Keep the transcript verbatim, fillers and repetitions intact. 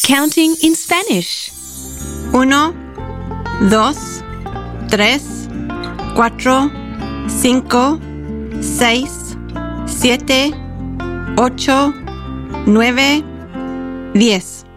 Counting in Spanish. Uno, dos, tres, cuatro, cinco, seis, siete, ocho, nueve, diez.